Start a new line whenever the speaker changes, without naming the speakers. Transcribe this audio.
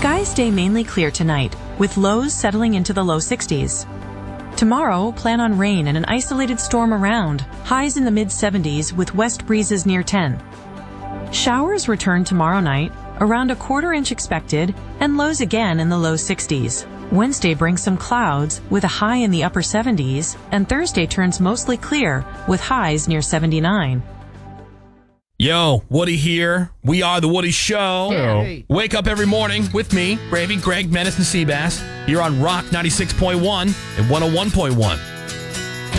Skies stay mainly clear tonight, with lows settling into the low 60s. Tomorrow, plan on rain and an isolated storm around, highs in the mid-70s with west breezes near 10. Showers return tomorrow night, around a quarter inch expected, and lows again in the low 60s. Wednesday brings some clouds, with a high in the upper 70s, and Thursday turns mostly clear, with highs near 79.
Yo, Woody here. We are The Woody Show.
Hey.
Wake up every morning with me, Gravy, Greg, Menace, and Seabass, here on Rock 96.1 and 101.1.